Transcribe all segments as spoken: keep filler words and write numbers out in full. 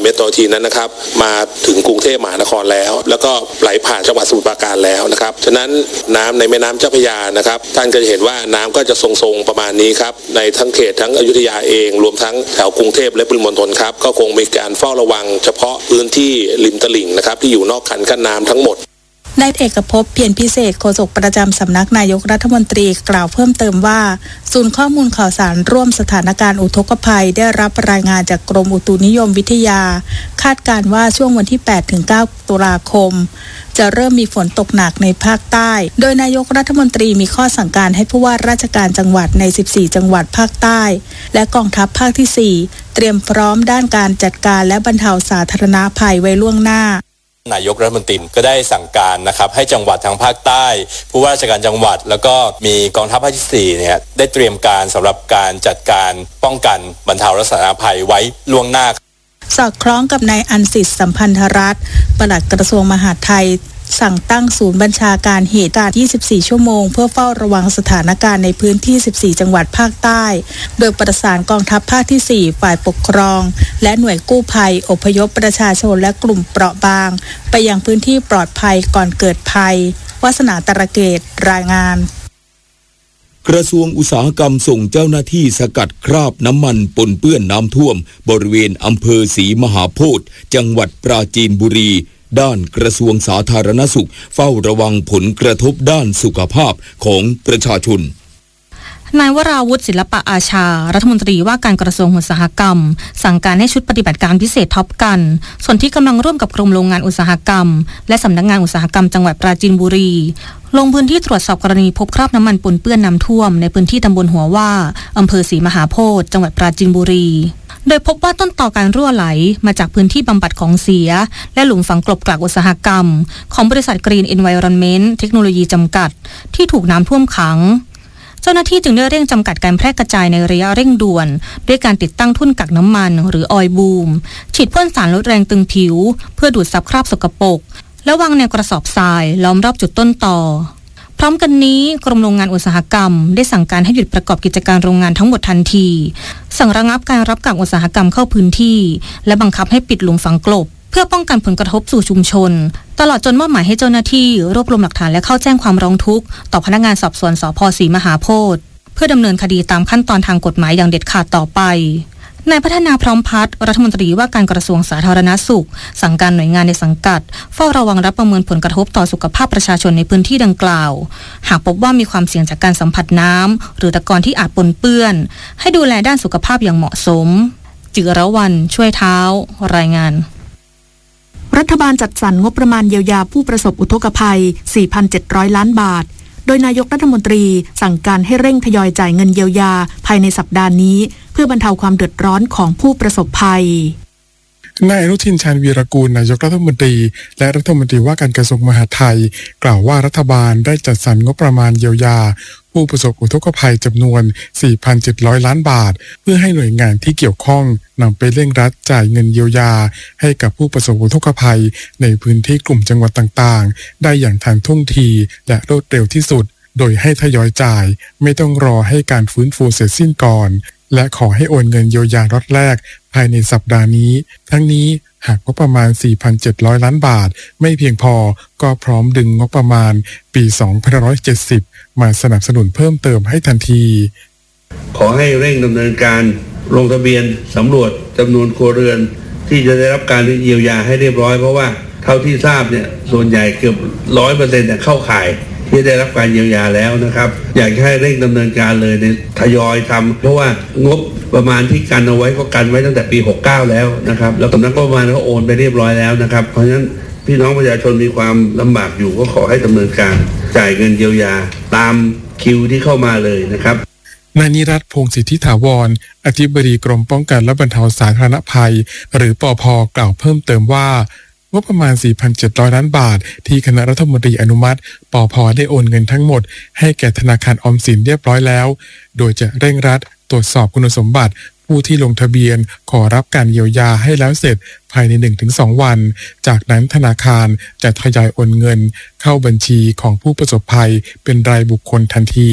เมโทรทีนั้นนะครับมาถึงกรุงเทพมหานครแล้วแล้วก็ไหลผ่านจังหวัดสมุทรปราการแล้วนะครับฉะนั้นน้ำในแม่น้ำเจ้าพระยานะครับท่านก็จะเห็นว่าน้ำก็จะทรงๆประมาณนี้ครับในทั้งเขตทั้งอยุธยาเองรวมทั้งแถวกรุงเทพและปริมณฑลครับก็คงมีการเฝ้าระวังเฉพาะพื้นที่ริมตลิ่งนะครับที่อยู่นอกคันกั้นน้ำทั้งหมดนายเอกภพเพียรพิเศษโฆษกประจำสำนักนายกรัฐมนตรีกล่าวเพิ่มเติมว่าศูนย์ข้อมูลข่าวสารร่วมสถานการณ์อุทกภัยได้รับรายงานจากกรมอุตุนิยมวิทยาคาดการณ์ว่าช่วงวันที่ แปดถึงเก้า ตุลาคมจะเริ่มมีฝนตกหนักในภาคใต้โดยนายกรัฐมนตรีมีข้อสั่งการให้ผู้ว่าราชการจังหวัดในสิบสี่จังหวัดภาคใต้และกองทัพภาคที่สี่เตรียมพร้อมด้านการจัดการและบรรเทาสาธารณภัยไว้ล่วงหน้านายกรัฐมนตรีก็ได้สั่งการนะครับให้จังหวัดทางภาคใต้ผู้ว่าราชการจังหวัดแล้วก็มีกองทัพภาคที่สี่เนี่ยได้เตรียมการสำหรับการจัดการป้องกันบรรเทาสาธารณภัยไว้ล่วงหน้าสอดคล้องกับนายอันสิทธิ์สัมพันธรัตน์ปลัดกระทรวงมหาดไทยสั่งตั้งศูนย์บัญชาการเหตุการณ์ยี่สิบสี่ชั่วโมงเพื่อเฝ้าระวังสถานการณ์ในพื้นที่สิบสี่จังหวัดภาคใต้โดยประสานกองทัพภาคที่สี่ฝ่ายปกครองและหน่วยกู้ภัยอพยพประชาชนและกลุ่มเปราะบางไปยังพื้นที่ปลอดภัยก่อนเกิดภัยวาสนาตระเกตรายงานกระทรวงอุตสาหกรรมส่งเจ้าหน้าที่สกัดคราบน้ำมันปนเปื้อนน้ำท่วมบริเวณอำเภอศรีมหาโพธิ์จังหวัดปราจีนบุรีด้านกระทรวงสาธารณสุขเฝ้าระวังผลกระทบด้านสุขภาพของประชาชนนายวราวุฒิศิลปะอาชารัฐมนตรีว่าการกระทรวงอุตสาหกรรมสั่งการให้ชุดปฏิบัติการพิเศษท็อปกันส่วนที่กำลังร่วมกับกรมโรงงานอุตสาหกรรมและสำนักงานอุตสาหกรรมจังหวัดปราจีนบุรีลงพื้นที่ตรวจสอบกรณีพบคราบน้ำมันปนเปื้อนน้ำท่วมในพื้นที่ตำบลหัวว่าอำเภอศรีมหาโพธิ์จังหวัดปราจีนบุรีโดยพบว่าต้นต่อการรั่วไหลมาจากพื้นที่บำบัดของเสียและหลุมฝังกลบกลากอุตสาหกรรมของบริษัท Green Environment เทคโนโลยีจำกัดที่ถูกน้ำท่วมขังเจ้าหน้าที่จึงได้เร่งจำกัดการแพร่กระจายในระยะเร่งด่วนด้วยการติดตั้งทุ่นกักน้ำมันหรือออยล์บูมฉีดพ่นสารลดแรงตึงผิวเพื่อดูดซับคราบสกปรกและวางในกระสอบทรายล้อมรอบจุดต้นต่อพร้อมกันนี้กรมโรงงานอุตสาหกรรมได้สั่งการให้หยุดประกอบกิจการโรงงานทั้งหมดทันทีสั่งระงับการรับกากอุตสาหกรรมเข้าพื้นที่และบังคับให้ปิดหลุมฝังกลบเพื่อป้องกันผลกระทบสู่ชุมชนตลอดจนมอบหมายให้เจ้าหน้าที่รวบรวมหลักฐานและเข้าแจ้งความร้องทุกข์ต่อพนักงานสอบสวนสภ.ศรีมหาโพธิ์เพื่อดำเนินคดีตามขั้นตอนทางกฎหมายอย่างเด็ดขาดต่อไปนายพัฒนาพร้อมพัฒน์รัฐมนตรีว่าการกระทรวงสาธารณสุขสั่งการหน่วยงานในสังกัดเฝ้าระวังรับประเมินผลกระทบต่อสุขภาพประชาชนในพื้นที่ดังกล่าวหากพบว่ามีความเสี่ยงจากการสัมผัสน้ำหรือตะกอนที่อาจปนเปื้อนให้ดูแลด้านสุขภาพอย่างเหมาะสมจิรวรรณช่วยเท้ารายงานรัฐบาลจัดสรรงบประมาณเยียวยาผู้ประสบอุทกภัย สี่พันเจ็ดร้อย ล้านบาทโดยนายกรัฐมนตรีสั่งการให้เร่งทยอยจ่ายเงินเยียวยาภายในสัปดาห์นี้เพื่อบรรเทาความเดือดร้อนของผู้ประสบภัยนายอนุทินชาญวีรกูลนายกรัฐมนตรีและรัฐมนตรีว่าการกระทรวงมหาดไทยกล่าวว่ารัฐบาลได้จัดสรรงบประมาณเยียวยาผู้ประสบอุทกภัยจำนวน สี่พันเจ็ดร้อย ล้านบาทเพื่อให้หน่วยงานที่เกี่ยวข้องนำไปเร่งรัดจ่ายเงินเยียวยาให้กับผู้ประสบอุทกภัยในพื้นที่กลุ่มจังหวัดต่างๆได้อย่างทันท่วงทีและรวดเร็วที่สุดโดยให้ทยอยจ่ายไม่ต้องรอให้การฟื้นฟูเสร็จสิ้นก่อนและขอให้โอนเงินเยียวยาล็อตแรกภายในสัปดาห์นี้ทั้งนี้หากงบประมาณ สี่พันเจ็ดร้อย ล้านบาทไม่เพียงพอก็พร้อมดึงงบประมาณปี สองพันห้าร้อยเจ็ดสิบ มาสนับสนุนเพิ่มเติมให้ทันทีขอให้เร่งดำเนินการลงทะเบียนสำรวจจำนวนครัวเรือนที่จะได้รับการเยียวยาให้เรียบร้อยเพราะว่าเท่าที่ทราบเนี่ยส่วนใหญ่เกือบ ร้อยเปอร์เซ็นต์ เนี่ยเข้าข่ายที่ได้รับการเยียวยาแล้วนะครับอยากให้เร่งดำเนินการเลยในทยอยทำเพราะว่างบประมาณที่กันเอาไว้ก็กันไว้ตั้งแต่ปีหกสิบเก้าแล้วนะครับแล้วสำนักงบประมาณก็โอนไปเรียบร้อยแล้วนะครับเพราะฉะนั้นพี่น้องประชาชนมีความลำบากอยู่ก็ขอให้ดำเนินการจ่ายเงินเยียวยาตามคิวที่เข้ามาเลยนะครับนายนิรัตน์ พงษ์สิทธิถาวรอธิบดีกรมป้องกันและบรรเทาสาธารณภัยหรือปภ.กล่าวเพิ่มเติมว่างบประมาณ สี่พันเจ็ดร้อย ล้านบาทที่คณะรัฐมนตรีอนุมัติปภ.ได้โอนเงินทั้งหมดให้แก่ธนาคารออมสินเรียบร้อยแล้วโดยจะเร่งรัดตรวจสอบคุณสมบัติผู้ที่ลงทะเบียนขอรับการเยียวยาให้แล้วเสร็จภายใน หนึ่งถึงสอง วันจากนั้นธนาคารจะทยอยโอนเงินเข้าบัญชีของผู้ประสบภัยเป็นรายบุคคลทันที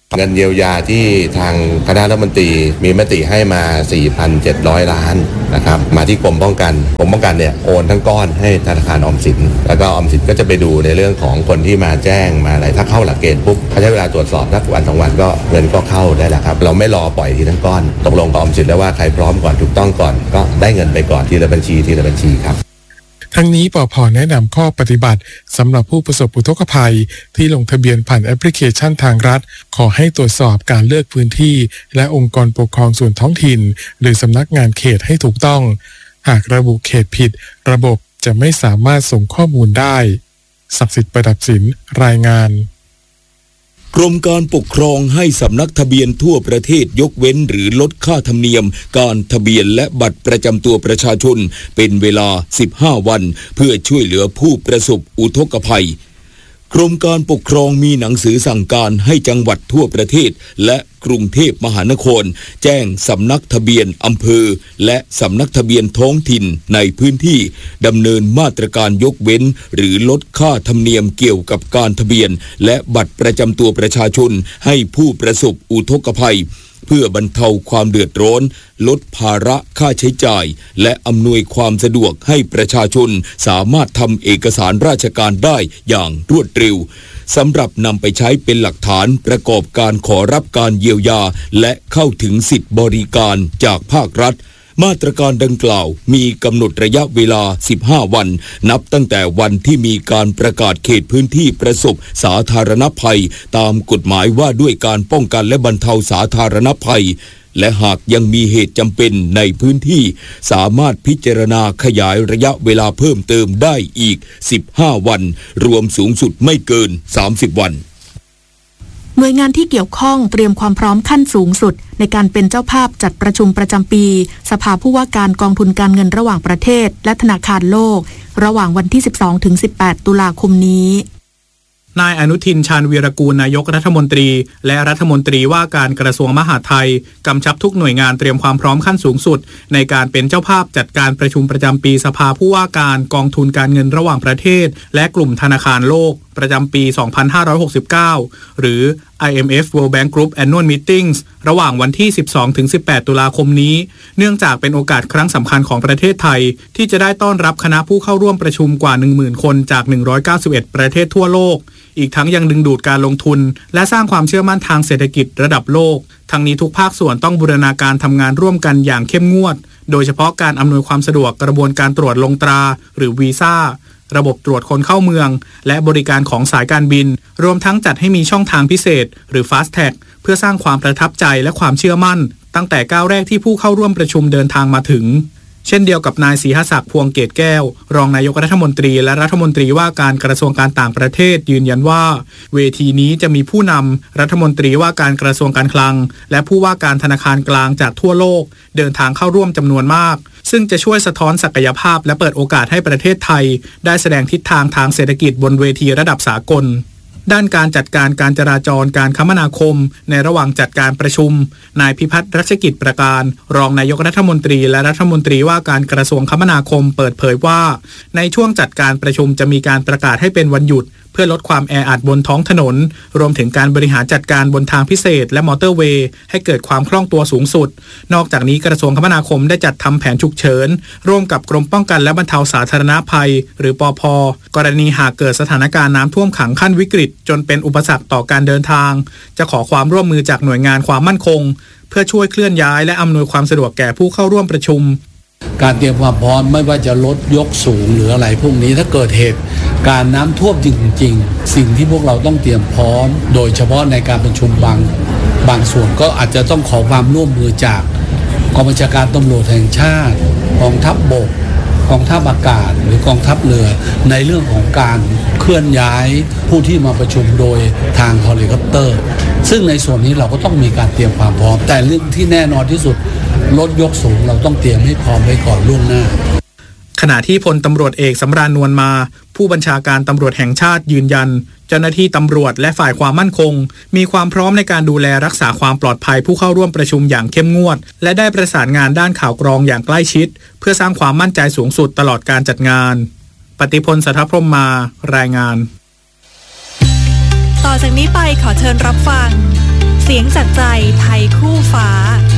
เงินเยียวยาที่ทางคณะรัฐมนตรีมีมติให้มา สี่พันเจ็ดร้อย ล้านนะครับมาที่กรมป้องกันกรมป้องกันเนี่ยโอนทั้งก้อนให้ธนาคารออมสินแล้วก็ออมสินก็จะไปดูในเรื่องของคนที่มาแจ้งมาอะไรถ้าเข้าหลักเกณฑ์ปุ๊บเขาใช้เวลาตรวจสอบสักวันสองวันก็เงินก็เข้าได้แล้วครับเราไม่รอปล่อยทีทั้งก้อนตกลงกับออมสินแล้วว่าใครพร้อมก่อนถูกต้องก่อนก็ได้เงินไปก่อนทีละบัญชีทีละบัญชีครับทั้งนี้ปภ.แนะนำข้อปฏิบัติสำหรับผู้ประสบอุทกภัยที่ลงทะเบียนผ่านแอปพลิเคชันทางรัฐขอให้ตรวจสอบการเลือกพื้นที่และองค์กรปกครองส่วนท้องถิ่นหรือสำนักงานเขตให้ถูกต้องหากระบุเขตผิดระบบจะไม่สามารถส่งข้อมูลได้ศักดิ์สิทธิ์ประดับศิลป์รายงานกรมการปกครองให้สำนักทะเบียนทั่วประเทศยกเว้นหรือลดค่าธรรมเนียมการทะเบียนและบัตรประจำตัวประชาชนเป็นเวลาสิบห้าวันเพื่อช่วยเหลือผู้ประสบอุทกภัยกรมการปกครองมีหนังสือสั่งการให้จังหวัดทั่วประเทศและกรุงเทพมหานครแจ้งสำนักทะเบียนอำเภอและสำนักทะเบียนท้องถิ่นในพื้นที่ดำเนินมาตรการยกเว้นหรือลดค่าธรรมเนียมเกี่ยวกับการทะเบียนและบัตรประจำตัวประชาชนให้ผู้ประสบอุทกภัยเพื่อบรรเทาความเดือดร้อนลดภาระค่าใช้จ่ายและอำนวยความสะดวกให้ประชาชนสามารถทำเอกสารราชการได้อย่างรวดเร็วสำหรับนำไปใช้เป็นหลักฐานประกอบการขอรับการเยียวยาและเข้าถึงสิทธิบริการจากภาครัฐมาตรการดังกล่าวมีกำหนดระยะเวลาสิบห้าวันนับตั้งแต่วันที่มีการประกาศเขตพื้นที่ประสบสาธารณภัยตามกฎหมายว่าด้วยการป้องกันและบรรเทาสาธารณภัยและหากยังมีเหตุจำเป็นในพื้นที่สามารถพิจารณาขยายระยะเวลาเพิ่มเติมได้อีกสิบห้าวันรวมสูงสุดไม่เกินสามสิบวันหน่วยงานที่เกี่ยวข้องเตรียมความพร้อมขั้นสูงสุดในการเป็นเจ้าภาพจัดประชุมประจำปีสภาผู้ว่าการกองทุนการเงินระหว่างประเทศและธนาคารโลกระหว่างวันที่ สิบสองถึงสิบแปด ตุลาคมนี้นายอนุทินชาญวีรกูลนายกรัฐมนตรีและรัฐมนตรีว่าการกระทรวงมหาดไทยกำชับทุกหน่วยงานเตรียมความพร้อมขั้นสูงสุดในการเป็นเจ้าภาพจัดการประชุมประจำปีสภาผู้ว่าการกองทุนการเงินระหว่างประเทศและกลุ่มธนาคารโลกประจำปี สองพันห้าร้อยหกสิบเก้า หรือ ไอ เอ็ม เอฟ World Bank Group Annual Meetings ระหว่างวันที่ สิบสองถึงสิบแปด ตุลาคมนี้เนื่องจากเป็นโอกาสครั้งสำคัญของประเทศไทยที่จะได้ต้อนรับคณะผู้เข้าร่วมประชุมกว่า หนึ่งหมื่น คนจาก หนึ่งร้อยเก้าสิบเอ็ด ประเทศทั่วโลกอีกทั้งยังดึงดูดการลงทุนและสร้างความเชื่อมั่นทางเศรษฐกิจระดับโลกทั้งนี้ทุกภาคส่วนต้องบูรณาการทำงานร่วมกันอย่างเข้มงวดโดยเฉพาะการอำนวยความสะดวกกระบวนการตรวจลงตราหรือวีซ่าระบบตรวจคนเข้าเมืองและบริการของสายการบินรวมทั้งจัดให้มีช่องทางพิเศษหรือ Fast Tag เพื่อสร้างความประทับใจและความเชื่อมั่นตั้งแต่ก้าวแรกที่ผู้เข้าร่วมประชุมเดินทางมาถึงเช่นเดียวกับนายศรีหศักดิ์พวงเกตแก้วรองนายกรัฐมนตรีและรัฐมนตรีว่าการกระทรวงการต่างประเทศยืนยันว่าเวทีนี้จะมีผู้นำรัฐมนตรีว่าการกระทรวงการคลังและผู้ว่าการธนาคารกลางจากทั่วโลกเดินทางเข้าร่วมจำนวนมากซึ่งจะช่วยสะท้อนศักยภาพและเปิดโอกาสให้ประเทศไทยได้แสดงทิศทางทางเศรษฐกิจบนเวทีระดับสากลด้านการจัดการการจราจรการคมนาคมในระหว่างจัดการประชุมนายพิพัฒน์รัชกิจประการรองนายกรัฐมนตรีและรัฐมนตรีว่าการกระทรวงคมนาคมเปิดเผยว่าในช่วงจัดการประชุมจะมีการประกาศให้เป็นวันหยุดเพื่อลดความแออัดบนท้องถนนรวมถึงการบริหารจัดการบนทางพิเศษและมอเตอร์เวย์ให้เกิดความคล่องตัวสูงสุดนอกจากนี้กระทรวงคมนาคมได้จัดทำแผนฉุกเฉินร่วมกับกรมป้องกันและบรรเทาสาธารณภัยหรือปภ.กรณีหากเกิดสถานการณ์น้ำท่วมขังขั้นวิกฤตจนเป็นอุปสรรคต่อการเดินทางจะขอความร่วมมือจากหน่วยงานความมั่นคงเพื่อช่วยเคลื่อนย้ายและอำนวยความสะดวกแก่ผู้เข้าร่วมประชุมการเตรียมความพร้อมไม่ว่าจะลดยกสูงหรืออะไรพวกนี้ถ้าเกิดเหตุการน้ำท่วมจริงๆสิ่งที่พวกเราต้องเตรียมพร้อมโดยเฉพาะในการประชุมบางบางส่วนก็อาจจะต้องขอความร่วมมือจากกองบัญชาการตำรวจแห่งชาติกองทัพบกกองทัพอากาศหรือกองทัพเรือในเรื่องของการเคลื่อนย้ายผู้ที่มาประชุมโดยทางเฮลิคอปเตอร์ซึ่งในส่วนนี้เราก็ต้องมีการเตรียมความพร้อมแต่เรื่องที่แน่นอนที่สุดรถยกสูงเราต้องเตรียมให้พร้อมไว้ก่อนล่วงหน้าขณะที่พลตำรวจเอกสำราญนวลมาผู้บัญชาการตำรวจแห่งชาติยืนยันเจ้าหน้าที่ตำรวจและฝ่ายความมั่นคงมีความพร้อมในการดูแลรักษาความปลอดภัยผู้เข้าร่วมประชุมอย่างเข้มงวดและได้ประสานงานด้านข่าวกรองอย่างใกล้ชิดเพื่อสร้างความมั่นใจสูงสุดตลอดการจัดงานปฏิพล สัทธพรหมมารายงานต่อจากนี้ไปขอเชิญรับฟังเสียงจากใจไทยคู่ฟ้า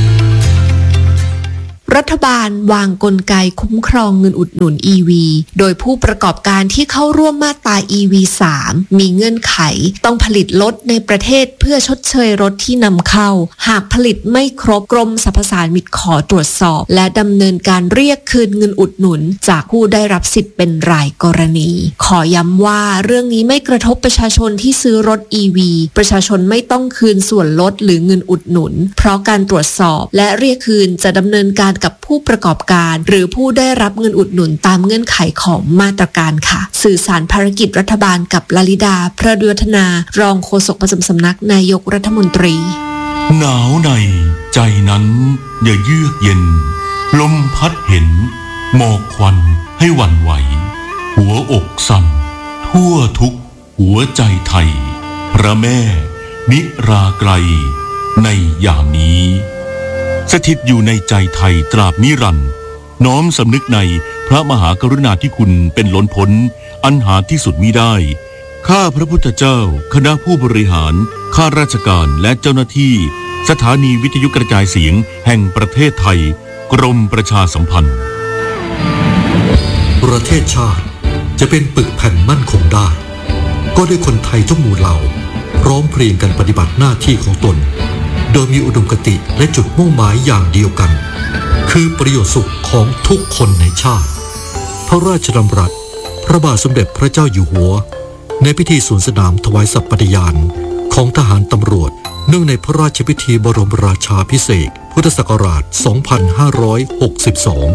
รัฐบาลวางกลไกคุ้มครองเงินอุดหนุน อี วี โดยผู้ประกอบการที่เข้าร่วมมาตรา อี วี สาม มีเงื่อนไขต้องผลิตรถในประเทศเพื่อชดเชยรถที่นำเข้าหากผลิตไม่ครบกรมสรรพสามิตขอตรวจสอบและดำเนินการเรียกคืนเงินอุดหนุนจากผู้ได้รับสิทธิ์เป็นรายกรณีขอย้ำว่าเรื่องนี้ไม่กระทบประชาชนที่ซื้อรถ อี วี ประชาชนไม่ต้องคืนส่วนลดหรือเงินอุดหนุนเพราะการตรวจสอบและเรียกคืนจะดำเนินการกับผู้ประกอบการหรือผู้ได้รับเงินอุดหนุนตามเงื่อนไขของมาตรการค่ะสื่อสารภารกิจรัฐบาลกับลลิดาพระเดือธนารองโฆษกประจำสำนักนายกรัฐมนตรีหนาวในใจนั้นอย่าเยือกเย็นลมพัดเห็นหมอกควันให้หวั่นไหวหัวอกสั่นทั่วทุกหัวใจไทยพระแม่นิราไกรในยามนี้สถิตอยู่ในใจไทยตราบนิรันดร์น้อมสำนึกในพระมหากรุณาธิคุณเป็นล้นพ้นอันหาที่สุดมิได้ข้าพระพุทธเจ้าคณะผู้บริหารข้าราชการและเจ้าหน้าที่สถานีวิทยุกระจายเสียงแห่งประเทศไทยกรมประชาสัมพันธ์ประเทศชาติจะเป็นปึกแผ่นมั่นคงได้ก็ด้วยคนไทยทุกหมู่เหล่าพร้อมเพรียงกันปฏิบัติหน้าที่ของตนโดยมีอุดมคติและจุดมุ่งหมายอย่างเดียวกันคือประโยชน์สุขของทุกคนในชาติพระราชดำรัสพระบาทสมเด็จพระเจ้าอยู่หัวในพิธีสวนสนามถวายสัตย์ปฏิญาณของทหารตำรวจเนื่องในพระราชพิธีบรมราชาภิเษกพุทธศักราช สองพันห้าร้อยหกสิบสอง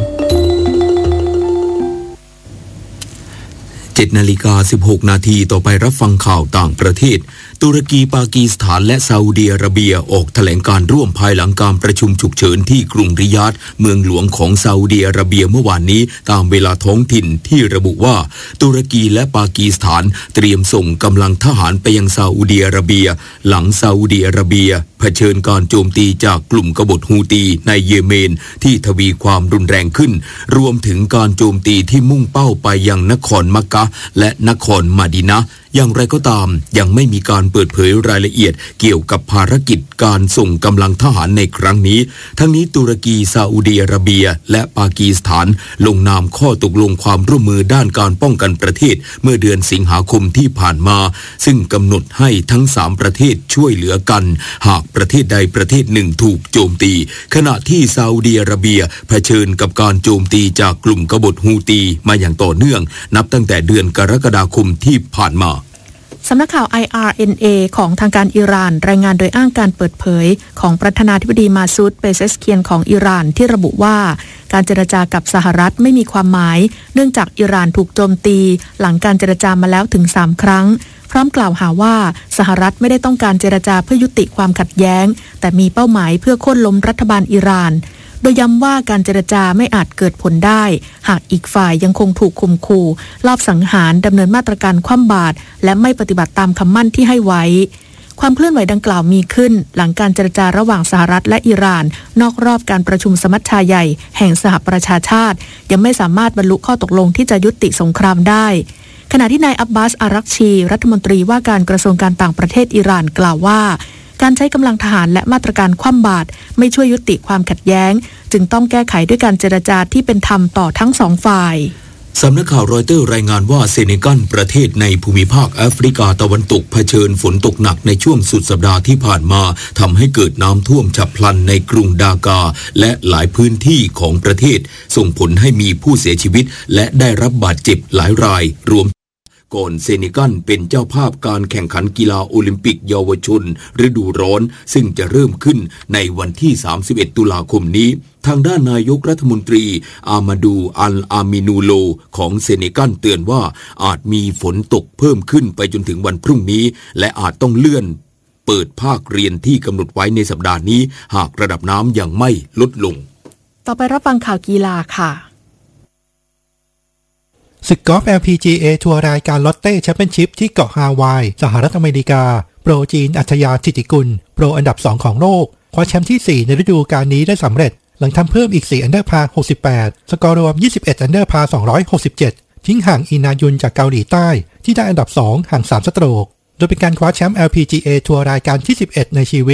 เจ็ดนาฬิกาสิบหกนาทีต่อไปรับฟังข่าวต่างประเทศตุรกีปากีสถานและซาอุดิอาระเบียออกแถลงการร่วมภายหลังการประชุมฉุกเฉินที่กรุงริยาดเมืองหลวงของซาอุดิอาระเบียเมื่อวานนี้ตามเวลาท้องถิ่นที่ระบุว่าตุรกีและปากีสถานเตรียมส่งกำลังทหารไปยังซาอุดิอาระเบียหลังซาอุดิอาระเบียเผชิญการโจมตีจากกลุ่มกบฏฮูตีในเยเมนที่ทวีความรุนแรงขึ้นรวมถึงการโจมตีที่มุ่งเป้าไปยังนครมักกะฮ์และนครมะดีนะห์อย่างไรก็ตามยังไม่มีการเปิดเผยรายละเอียดเกี่ยวกับภารกิจการส่งกำลังทหารในครั้งนี้ทั้งนี้ตุรกีซาอุดิอาระเบียและปากีสถานลงนามข้อตกลงความร่วมมือด้านการป้องกันประเทศเมื่อเดือนสิงหาคมที่ผ่านมาซึ่งกำหนดให้ทั้งสามประเทศช่วยเหลือกันหากประเทศใดประเทศหนึ่งถูกโจมตีขณะที่ซาอุดิอาระเบียเผชิญกับการโจมตีจากกลุ่มกบฏฮูตีมาอย่างต่อเนื่องนับตั้งแต่เดือนกรกฎาคมที่ผ่านมาสำนักข่าว ไอ อาร์ เอ็น เอ ของทางการอิหร่านรายงานโดยอ้างการเปิดเผยของประธานาธิบดีมาซูด เปเซสเคียนของอิหร่านที่ระบุว่าการเจรจากับสหรัฐไม่มีความหมายเนื่องจากอิหร่านถูกโจมตีหลังการเจรจามาแล้วถึงสามครั้งพร้อมกล่าวหาว่าสหรัฐไม่ได้ต้องการเจรจาเพื่อยุติความขัดแย้งแต่มีเป้าหมายเพื่อโค่นล้มรัฐบาลอิหร่านโดยย้ำว่าการเจรจาไม่อาจเกิดผลได้หากอีกฝ่ายยังคงถูกข่มขู่ลอบสังหารดำเนินมาตรการคว่ำบาตรและไม่ปฏิบัติตามคำมั่นที่ให้ไว้ความเคลื่อนไหวดังกล่าวมีขึ้นหลังการเจรจาระหว่างสหรัฐและอิหร่านนอกรอบการประชุมสมัชชาใหญ่แห่งสหประชาชาติยังไม่สามารถบรรลุข้อตกลงที่จะยุติสงครามได้ขณะที่นายอับบาส อารักชีรัฐมนตรีว่าการกระทรวงการต่างประเทศอิหร่านกล่าวว่าการใช้กำลังทหารและมาตรการคว่ำบาตรไม่ช่วยยุติความขัดแย้งจึงต้องแก้ไขด้วยการเจรจาที่เป็นธรรมต่อทั้งสองฝ่ายสำนักข่าวรอยเตอร์รายงานว่าเซเนกัลประเทศในภูมิภาคแอฟริกาตะวันตกเผชิญฝนตกหนักในช่วงสุดสัปดาห์ที่ผ่านมาทำให้เกิดน้ำท่วมฉับพลันในกรุงดากาและหลายพื้นที่ของประเทศส่งผลให้มีผู้เสียชีวิตและได้รับบาดเจ็บหลายรายรวมก่อนเซเนกัลเป็นเจ้าภาพการแข่งขันกีฬาโอลิมปิกเยาวชนฤดูร้อนซึ่งจะเริ่มขึ้นในวันที่สามสิบเอ็ดตุลาคมนี้ทางด้านนายกรัฐมนตรีอามาดูอัลอามินูโลของเซเนกัลเตือนว่าอาจมีฝนตกเพิ่มขึ้นไปจนถึงวันพรุ่งนี้และอาจต้องเลื่อนเปิดภาคเรียนที่กำหนดไว้ในสัปดาห์นี้หากระดับน้ำยังไม่ลดลงต่อไปรับฟังข่าวกีฬาค่ะศึกกอล์ฟ แอล พี จี เอ ทัวร์รายการลอตเต้แชมเปี้ยนชิพที่เกาะฮาวายสหรัฐอเมริกาโปรจีนอัจฉริยะธิติกุลโปรอันดับสองของโลกคว้าแชมป์ที่สี่ในฤดูกาลนี้ได้สำเร็จหลังทำเพิ่มอีกสี่อันเดอร์พาร์หกสิบแปดสกอร์รวมยี่สิบเอ็ดอันเดอร์พาร์สองร้อยหกสิบเจ็ดทิ้งห่างอีนายุนจากเกาหลีใต้ที่ได้อันดับสองห่างสามสโตรกโดยเป็นการคว้าแชมป์ แอล พี จี เอ ทัวร์รายการที่สิบเอ็ดในชีวิต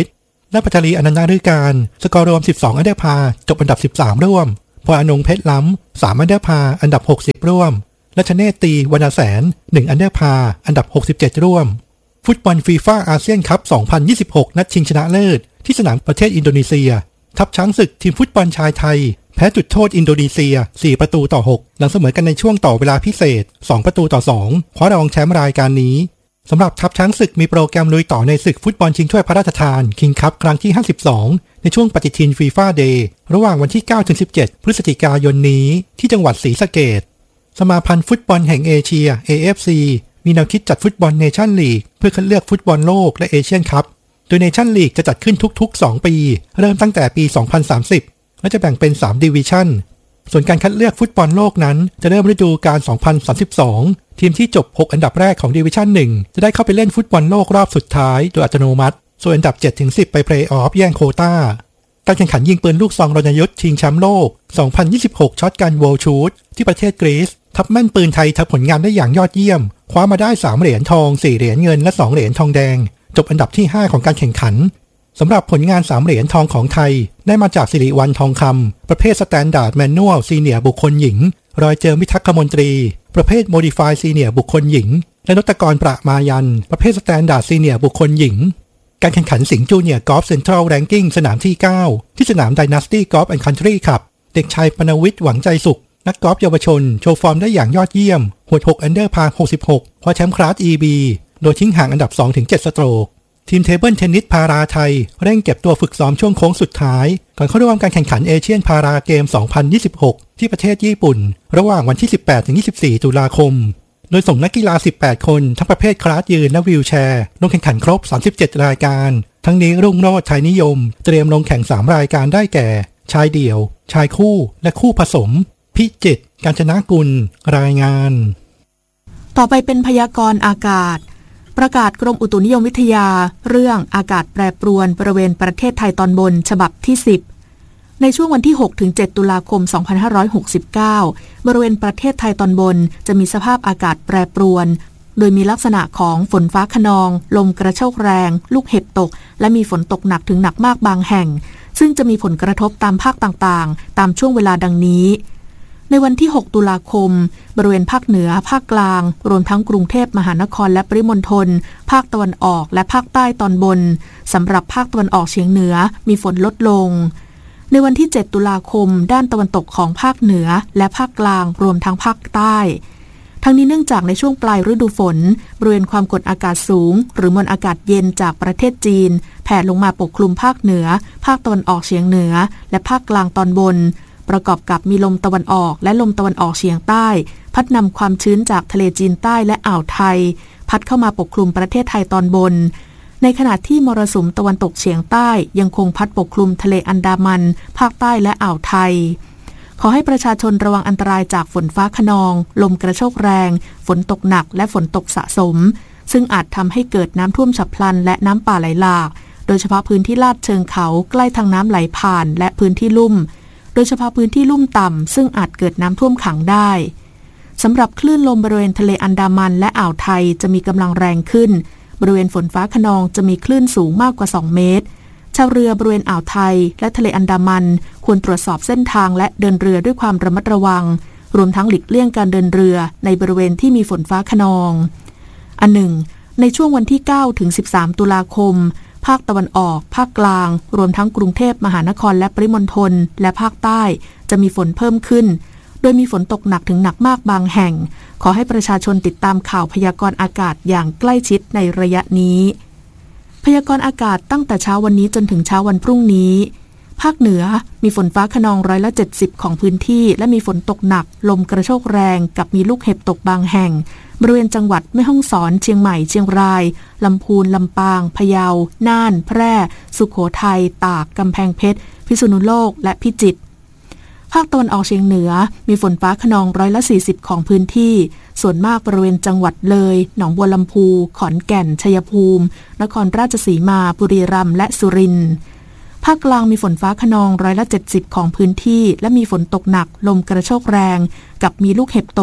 และปัจจารีอนันต์ฤการสกอร์รวมสิบสองอันเดอร์พาจบอันดับสิบสามร่วมพลอยอนงเพชรล้ำสามอันเดอร์พาอันดับหกสิบร่วมและชเนตตีวรรณแสนหนึ่งอันเดอร์พาอันดับหกสิบเจ็ดร่วมฟุตบอลฟีฟ่าอาเซียนคัพสองพันยี่สิบหกนัดชิงชนะเลิศที่สนามประเทศอินโดนีเซียทัพช้างศึกทีมฟุตบอลชายไทยแพ้จุดโทษอินโดนีเซียสี่ประตูต่อหกหลังเสมอกันในช่วงต่อเวลาพิเศษสองประตูต่อสองคว้ารองแชมป์รายการนี้สำหรับทัพช้างศึกมีโปรแกรมลุยต่อในศึกฟุตบอลชิงถ้วยพระราชทานคิงคัพครั้งที่ห้าสิบสองในช่วงปฏิทินฟีฟ่าเดย์ระหว่างวันที่เก้าถึงสิบเจ็ดพฤศจิกายนนี้ที่จังหวัดศรีสะเกษสมาพันธ์ฟุตบอลแห่งเอเชีย เอ เอฟ ซี มีแนวคิดจัดฟุตบอลเนชั่นลีกเพื่อคัดเลือกฟุตบอลโลกและเอเชียนคัพโดยเนชั่นลีกจะจัดขึ้นทุกๆสองปีเริ่มตั้งแต่ปีสองพันสามสิบและจะแบ่งเป็นสามดิวิชั่นส่วนการคัดเลือกฟุตบอลโลกนั้นจะเริ่มฤดูกาลสองพันสามสิบสองทีมที่จบหกอันดับแรกของดิวิชั่นหนึ่งจะได้เข้าไปเล่นฟุตบอลโลกรอบสุดท้ายโดยอัตโนมัติส่วนอันดับ เจ็ดถึงสิบ ไปเพลย์ออฟแย่งโควต้าการแข่งขันยิงปืนลูกซองรณยุทธ์ชิงแชมป์โลกสองพันยี่สิบหกช็อตกันโวลชูตที่ประเทศกรีซทัพแม่นปืนไทยทำผลงานได้อย่างยอดเยี่ยมคว้ามาได้สามเหรียญทองสี่เหรียญเงินและสองเหรียญทองแดงจบอันดับที่ห้าของการแข่งขันสำหรับผลงานสามเหรียญทองของไทยได้มาจากสิริวัลย์ทองคำประเภทสแตนดาร์ดแมนนวลซีเนียร์บุคคลหญิงรอยเจอมิทักษ์มนตรีประเภทโมดิฟายซีเนียร์บุคคลหญิงและนตกรประมายันประเภทสแตนดาร์ดซีเนียร์บุคคลหญิงการแข่งขันสิงห์จูเนียร์กอล์ฟเซ็นทรัลแรงกิ้งสนามที่เก้าที่สนามไดนาสตี้กอล์ฟแอนด์คันทรีครับเด็กชายปนวิทย์หวังใจสุขนักกอล์ฟเยาวชนโชว์ฟอร์มได้อย่างยอดเยี่ยมหวดหกอันเดอร์พาหกสิบหกคว้าแชมป์คลาส อี บี โดยทิ้งห่างอันดับ สองถึงเจ็ด สโตรกทีมเทเบิลเทนนิสพาราไทยเร่งเก็บตัวฝึกซ้อมช่วงโค้งสุดท้ายก่อนเข้าร่วมการแข่งขันเอเชียนพาราเกมสองพันยี่สิบหกที่ประเทศญี่ปุ่นระหว่างวันที่ สิบแปดถึงยี่สิบสี่ ตุลาคมโดยส่งนักกีฬาสิบแปดคนทั้งประเภทคลาสยืนและวีลแชร์ลงแข่งขันครบสามสิบเจ็ดรายการทั้งนี้รุ่งโรจน์ไทยนิยมเตรียมลงแข่งสามรายการได้แก่ชายเดี่ยวชายคู่และคู่ผสมพิจิตรกาญจนกุลรายงานต่อไปเป็นพยากรณ์อากาศประกาศกรมอุตุนิยมวิทยาเรื่องอากาศแปรปรวนบริเวณประเทศไทยตอนบนฉบับที่สิบในช่วงวันที่หกถึงเจ็ดตุลาคมสองพันห้าร้อยหกสิบเก้าบริเวณประเทศไทยตอนบนจะมีสภาพอากาศแปรปรวนโดยมีลักษณะของฝนฟ้าคะนองลมกระโชกแรงลูกเห็บตกและมีฝนตกหนักถึงหนักมากบางแห่งซึ่งจะมีผลกระทบตามภาคต่างๆตามช่วงเวลาดังนี้ในวันที่หกตุลาคมบริเวณภาคเหนือภาคกลางรวมทั้งกรุงเทพมหานครและปริมณฑลภาคตะวันออกและภาคใต้ตอนบนสำหรับภาคตะวันออกเฉียงเหนือมีฝนลดลงในวันที่เจ็ดตุลาคมด้านตะวันตกของภาคเหนือและภาคกลางรวมทั้งภาคใต้ทั้งนี้เนื่องจากในช่วงปลายฤดูฝนบริเวณความกดอากาศสูงหรือมวลอากาศเย็นจากประเทศจีนแผ่ลงมาปกคลุมภาคเหนือภาคตะวันออกเฉียงเหนือและภาคกลางตอนบนประกอบกับมีลมตะวันออกและลมตะวันออกเฉียงใต้พัดนำความชื้นจากทะเลจีนใต้และอ่าวไทยพัดเข้ามาปกคลุมประเทศไทยตอนบนในขณะที่มรสุมตะวันตกเฉียงใต้ยังคงพัดปกคลุมทะเลอันดามันภาคใต้และอ่าวไทยขอให้ประชาชนระวังอันตรายจากฝนฟ้าคะนองลมกระโชกแรงฝนตกหนักและฝนตกสะสมซึ่งอาจทำให้เกิดน้ำท่วมฉับพลันและน้ำป่าไหลหลากโดยเฉพาะพื้นที่ลาดเชิงเขาใกล้ทางน้ำไหลผ่านและพื้นที่ลุ่มโดยเฉพาะพื้นที่ลุ่มต่ำซึ่งอาจเกิดน้ำท่วมขังได้สำหรับคลื่นลมบริเวณทะเลอันดามันและอ่าวไทยจะมีกำลังแรงขึ้นบริเวณฝนฟ้าคะนองจะมีคลื่นสูงมากกว่าสองเมตรชาวเรือบริเวณอ่าวไทยและทะเลอันดามันควรตรวจสอบเส้นทางและเดินเรือด้วยความระมัดระวังรวมทั้งหลีกเลี่ยงการเดินเรือในบริเวณที่มีฝนฟ้าคะนองอันหนึ่งในช่วงวันที่เก้าถึงสิบสามตุลาคมภาคตะวันออกภาคกลางรวมทั้งกรุงเทพมหานครและปริมณฑลและภาคใต้จะมีฝนเพิ่มขึ้นโดยมีฝนตกหนักถึงหนักมากบางแห่งขอให้ประชาชนติดตามข่าวพยากรณ์อากาศอย่างใกล้ชิดในระยะนี้พยากรณ์อากาศตั้งแต่เช้าวันนี้จนถึงเช้าวันพรุ่งนี้ภาคเหนือมีฝนฟ้าคะนองร้อยละเจ็ดสิบของพื้นที่และมีฝนตกหนักลมกระโชกแรงกับมีลูกเห็บตกบางแห่งบริเวณจังหวัดแม่ฮ่องสอนเชียงใหม่เชียงรายลำพูนลำปางพะเยาน่านแพร่สุโขทัยตากกำแพงเพชรพิษณุโลกและพิจิตรภาคตะวันออกเฉียงเหนือมีฝนฟ้าคะนองร้อยละสี่สิบของพื้นที่ส่วนมากบริเวณจังหวัดเลยหนองบัวลำพูขอนแก่นชัยภูมินครราชสีมาบุรีรัมย์และสุรินทร์ภาคกลางมีฝนฟ้าคะนองร้อยละเจ็ดสิบของพื้นที่และมีฝนตกหนักลมกระโชกแรงกับมีลูกเห็บตก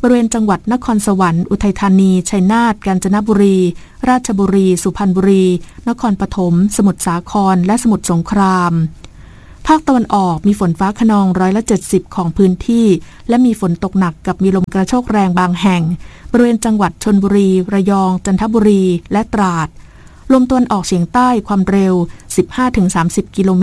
บริเวณจังหวัดนครสวรรค์อุทัยธานีชัยนาทกาญจนบุรีราชบุรีสุพรรณบุรีนครปฐมสมุทรสาครและสมุทรสงครามภาคตะวันออกมีฝนฟ้าคะนองร้อยละเจ็ดสิบของพื้นที่และมีฝนตกหนักกับมีลมกระโชกแรงบางแห่งบริเวณจังหวัดชลบุรีระยองจันทบุรีและตราดลมตะวันออกเฉียงใต้ความเร็ว สิบห้าถึงสามสิบ กิโลเม